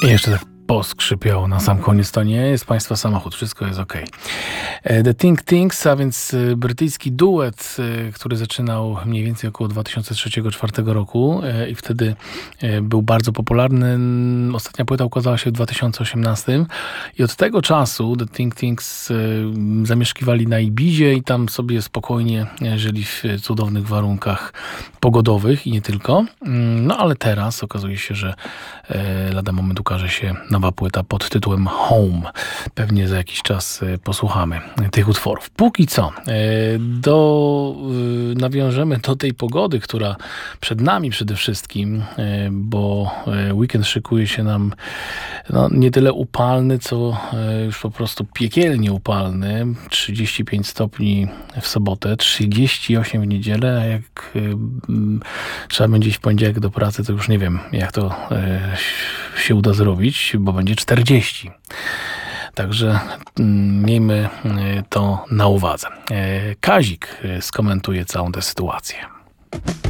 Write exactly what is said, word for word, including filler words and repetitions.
I jeszcze tak poskrzypiało na sam koniec. To nie jest państwa samochód, wszystko jest ok. The Think Things, a więc brytyjski duet, który zaczynał mniej więcej około dwa tysiące trzeciego do dwa tysiące czwartego roku i wtedy był bardzo popularny. Ostatnia płyta ukazała się w dwa tysiące osiemnastym i od tego czasu The Think Things zamieszkiwali na Ibizie i tam sobie spokojnie żyli w cudownych warunkach pogodowych i nie tylko. No ale teraz okazuje się, że lada moment ukaże się nowa płyta pod tytułem Home. Pewnie za jakiś czas posłuchamy tych utworów. Póki co do, nawiążemy do tej pogody, która przed nami przede wszystkim, bo weekend szykuje się nam no, nie tyle upalny, co już po prostu piekielnie upalny. trzydzieści pięć stopni w sobotę, trzydzieści osiem w niedzielę, a jak mm, trzeba będzie iść w poniedziałek do pracy, to już nie wiem, jak to e, się uda zrobić, bo będzie czterdzieści. Także mm, miejmy to na uwadze. E, Kazik skomentuje całą tę sytuację.